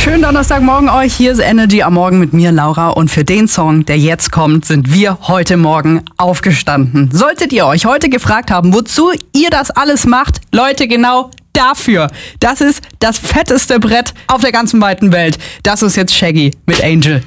Schönen Donnerstagmorgen euch. Hier ist Energy am Morgen mit mir, Laura. Und für den Song, der jetzt kommt, sind wir heute Morgen aufgestanden. Solltet ihr euch heute gefragt haben, wozu ihr das alles macht, Leute, genau dafür. Das ist das fetteste Brett auf der ganzen weiten Welt. Das ist jetzt Shaggy mit Angel.